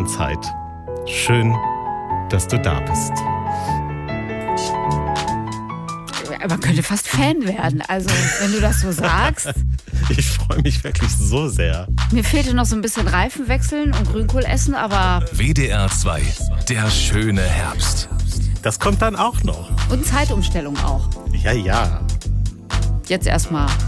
Zeit. Schön, dass du da bist. Man könnte fast Fan werden, also wenn du das so sagst. Ich freue mich wirklich so sehr. Mir fehlte noch so ein bisschen Reifen wechseln und Grünkohl essen, aber... WDR 2, der schöne Herbst. Das kommt dann auch noch. Und Zeitumstellung auch. Ja. Jetzt erstmal